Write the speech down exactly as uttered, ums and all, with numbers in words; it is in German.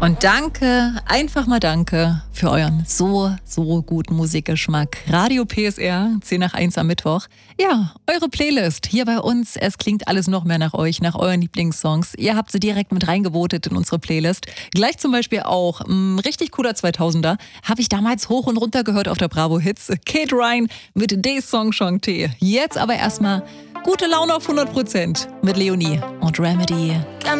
Und danke, einfach mal danke für euren so, so guten Musikgeschmack. Radio P S R, zehn nach eins am Mittwoch. Ja, eure Playlist hier bei uns. Es klingt alles noch mehr nach euch, nach euren Lieblingssongs. Ihr habt sie direkt mit reingevotet in unsere Playlist. Gleich zum Beispiel auch ein richtig cooler zweitausender. Habe ich damals hoch und runter gehört auf der Bravo Hits. Kate Ryan mit Des Song Chanté. Jetzt aber erstmal gute Laune auf hundert Prozent mit Leonie und Remedy.